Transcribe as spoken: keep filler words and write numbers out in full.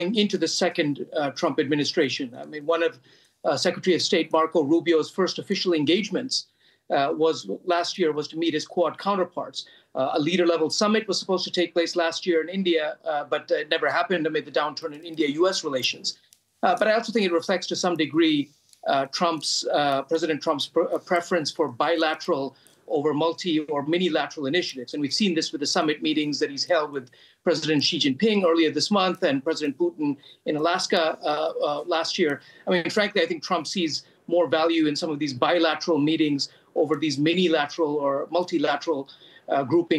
into the second uh, Trump administration. I mean, one of uh, Secretary of State Marco Rubio's first official engagements uh, was last year was to meet his Quad counterparts. Uh, a leader-level summit was supposed to take place last year in India, uh, but it never happened amid the downturn in India U S relations. Uh, but I also think it reflects to some degree uh, Trump's, uh, President Trump's pr preference for bilateral over multi or mini-lateral initiatives. And we've seen this with the summit meetings that he's held with President Xi Jinping earlier this month and President Putin in Alaska uh, uh, last year. I mean, frankly, I think Trump sees more value in some of these bilateral meetings over these mini-lateral or multilateral uh, groupings